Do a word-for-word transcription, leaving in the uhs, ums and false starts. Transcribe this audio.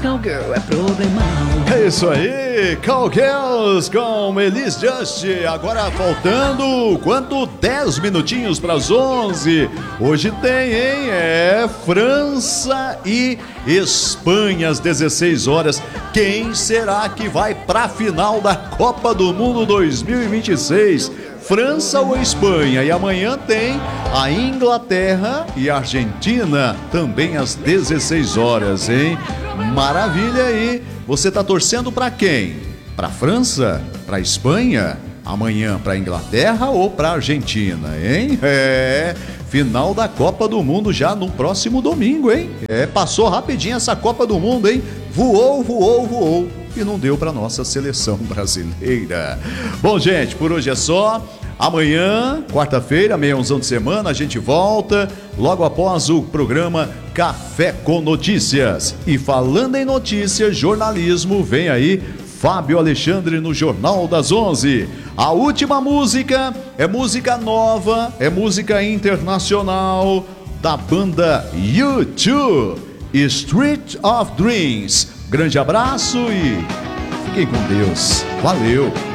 Cowgirl é problemão. É isso aí, Cowgirls com Elis Just. Agora faltando, quanto? dez minutinhos para as onze. Hoje tem, hein? É França e Espanha às dezesseis horas. Quem será que vai para a final da Copa do Mundo dois mil e vinte e seis? França ou Espanha? E amanhã tem a Inglaterra e a Argentina, também às dezesseis horas, hein? Maravilha aí. Você tá torcendo para quem? Para França? Para Espanha? Amanhã para Inglaterra ou para Argentina, hein? É, final da Copa do Mundo já no próximo domingo, hein? É, passou rapidinho essa Copa do Mundo, hein? Voou, voou, voou. E não deu para nossa seleção brasileira. Bom, gente, por hoje é só. Amanhã, quarta-feira, meiãozão de semana, a gente volta logo após o programa Café com Notícias. E falando em notícias, jornalismo, vem aí Fábio Alexandre no Jornal das onze. A última música é música nova, é música internacional da banda U dois, Street of Dreams. Grande abraço e fiquem com Deus. Valeu!